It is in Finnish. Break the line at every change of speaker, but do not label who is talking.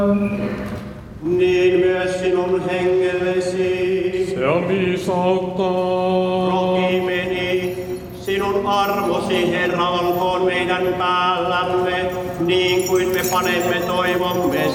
Niin myös sinun hengellesi.
Se on viisautta.
Rokimeni, sinun armosi, Herra, olkoon meidän päällämme, niin kuin me panemme toivomme